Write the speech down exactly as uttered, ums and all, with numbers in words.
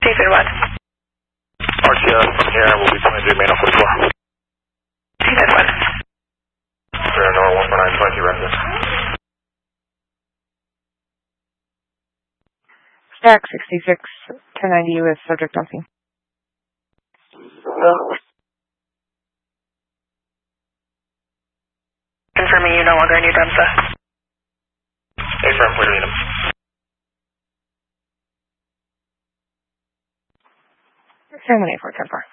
Chief and what? R T S from here will be twenty-three main on forty-four. Chief and what? Zero, no, one four nine, twenty-two reference. Stack sixty-six, ten ninety U S subject on scene. No. Confirming you no longer need DEMSA. Affirm, we're reading them. seven one eight four ten four.